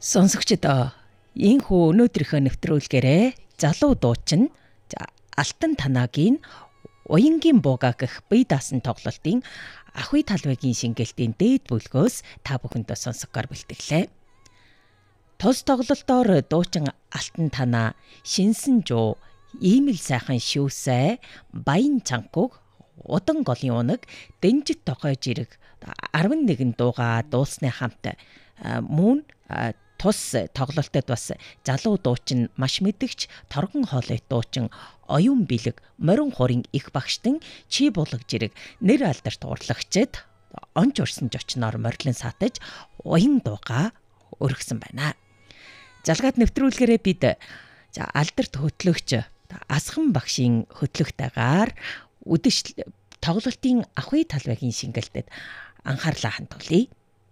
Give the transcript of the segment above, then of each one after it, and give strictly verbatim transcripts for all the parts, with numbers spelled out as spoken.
Сонсогчдоо энэхүү өнөөдрийнхөө нэвтрүүлгээрээ залуу дуучин Алтан Танагийн Уянгийн бууга гэх бие даасан тоглолтын Ахуй талбайгийн шингэлтийн дээд бүлгөөс та бүхэндээ сонсгохоор бэлтгэлээ. Тус тоглолтоор дуучин Алтан Танаа шинсэн жуу, иймэл сайхан шүүсээ, баян чанкуг, удан голын унаг, дэнжит тохой жирэг арван нэгэн дуугаа дуулсны хамт мөн тус тоглолтод бас залуу дуучин маш мэдгч торгон хоолой дуучин оюун бэлэг морин хурын их багштан чи булаг жирэг нэр алдарт урлагчид онч урсан жочноор морилон саатаж уян дууга өргөсөн байна. Залгаад нэвтрүүлгээрээ бид за алдарт хөтлөгч Асхан багшийн хөтлөгтэйгээр үдэш тоглолтын Ахуй талбайгийн шингэлтэд анхаарлаа хандуулъя.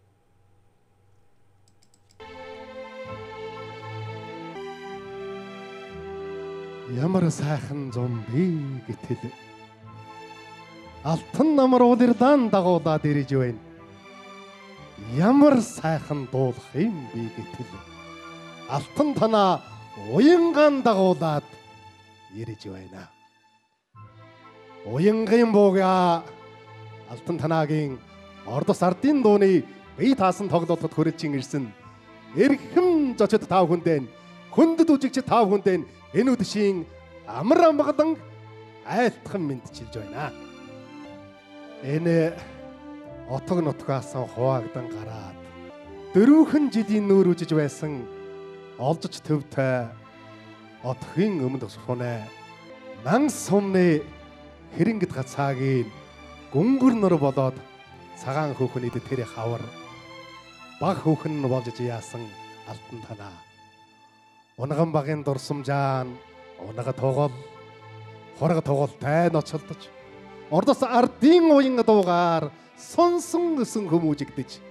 Ямар сайхан зам бэ гэтэл алтан намар улирдан дагуулаад ирж байна. Ямар сайхан дуулах юм бэ гэтэл Алтан Танаа уянган дагуулаад ирж байна. Уянгийн бууга Алтан Танаагийн Ордос ардын дууны бие таасан тоглолтод хүрэлцэн ирсэн эрхэм зочид тав хүндээ хүндэт үжигч тав хүндээ энэ үдшийн амар амгадан айлтхан мэдчилж байна. Энэ отог нутгаас хуваагдан гараад дөрвөн жилийн нүүр үжиж байсан олдож төвтэй отхийн өмнөх сунаа нан сумны хэрэнгэт гацаагийн гүнгэрнөр болоод цагаан хөөхнийд тэр хавар баг хөөхн нь болж яасан Алтан Танаа Унган багын дурсамжаан унага тоглол хорог тоглолтой ноцолдож Ордос ардын уян дуугаар сонсон өсөн хүмүүжигдэж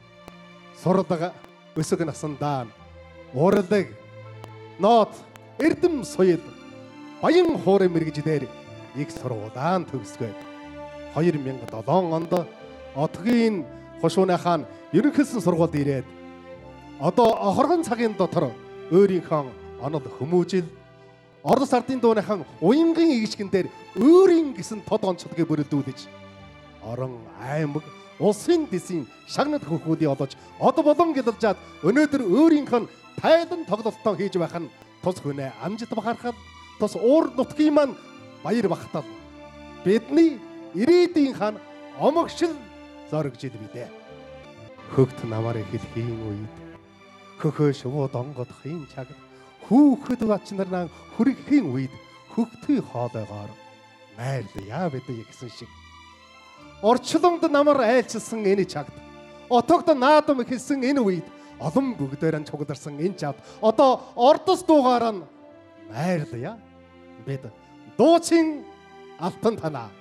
сурдаг өсөг насандаа уралдаг нот эрдэм соёл баян хуурын мэрэгжлэр их сургуулаан төгсгөөд хоёр мянга долоон онд отгийн хошууныхаа ерөнхийлсөн сургуульд ирээд одоо хоргон цагийн дотор өөрийнхөө онол хүмүүжил Ордос ардын дууныхан уянгийн игшгэн дээр өөрийн гэсэн тод онцлогийг бүрэлдүүлж орон аймаг улсын дэсийн шагнад хөхүүдий олож од болон гэлэлжаад өнөөдөр өөрийнхөө тайлан тоглолтоо хийж байх нь тус хүнээ амжилт бахархал тус уур нутгийн маань баяр багтал бидний ирээдүйн хаан омогшил зоригж ил бидээ. Хөгт намар хэлхийн үед хөхөө шувууд онгодохын чаг хүүхэд бачнарнаа хүргэхийн үед хөгтөй хоолойгоор найрлая бидээ гэсэн шиг орчлонд намар айлчилсан энэ чагт отогт наадам хэлсэн энэ үед олон бүгдээрэн чугдарсан энэ чад одоо Ордос дуугаар нь найрлая бид дуучин Алтан Танаа